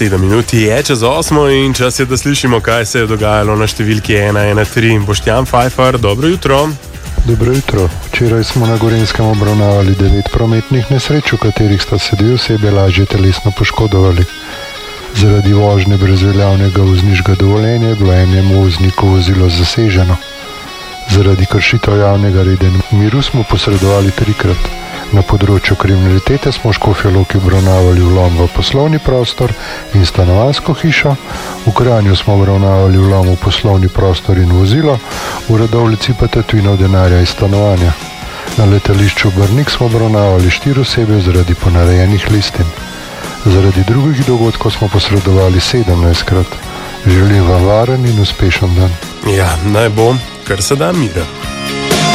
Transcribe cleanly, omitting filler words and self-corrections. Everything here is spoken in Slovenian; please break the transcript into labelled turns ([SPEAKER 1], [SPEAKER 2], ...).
[SPEAKER 1] 7 minut je čez 8 in čas je, da slišimo, kaj se je dogajalo na številki 113. Boštjan Pfeiffer, dobro jutro.
[SPEAKER 2] Dobro jutro. Včeraj smo na Gorenjskem obravnavali 9 prometnih nesreč, v katerih sta se 2 osebe lažje telesno poškodovali. Zaradi vožnje brez veljavnega vozniškega dovoljenja je bilo enemu vozniku vozilo zaseženo. Zaradi kršitev javnega reda in miru smo posredovali 3-krat. Na področju kriminalitete smo v Škofji Loki obravnavali vlom v poslovni prostor in stanovanjsko hišo, v Kranju smo obravnavali vlom v poslovni prostor in vozilo, v Radovljici pa tatvino denarja iz stanovanja. Na letališču Brnik smo obravnavali 4 osebe zaradi ponarejenih listin. Zaradi drugih dogodkov smo posredovali 17-krat. Želim vam varen in uspešen dan.
[SPEAKER 1] Ja, naj bo, kar se da mira.